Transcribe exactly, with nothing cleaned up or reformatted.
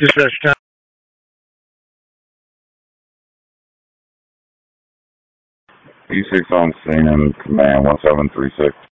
Dispatch time. E six on scene, command one seven three six.